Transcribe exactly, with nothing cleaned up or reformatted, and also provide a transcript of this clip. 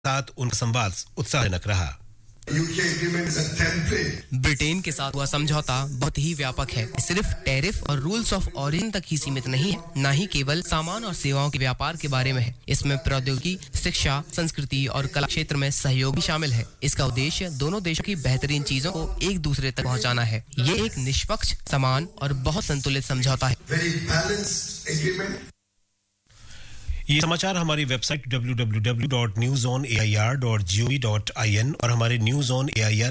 साथ उनका संवाद उत्साहजनक रहा। ब्रिटेन के साथ हुआ समझौता बहुत ही व्यापक है। सिर्फ टैरिफ और रूल्स ऑफ ओरिजिन तक ही सीमित नहीं है, न ही केवल सामान और सेवाओं के व्यापार के बारे में है। इसमें प्रौद्योगिकी, शिक्षा, संस्कृति और कला क्षेत्र में सहयोग भी शामिल है। इसका उद्देश्य दोनों देशों की बेहतरीन चीजों को एक दूसरे तक पहुंचाना है। ये एक निष्पक्ष, समान और बहुत संतुलित समझौता है। ये समाचार हमारी website W W W dot news on A I R dot G O V dot I N और हमारे news on A I R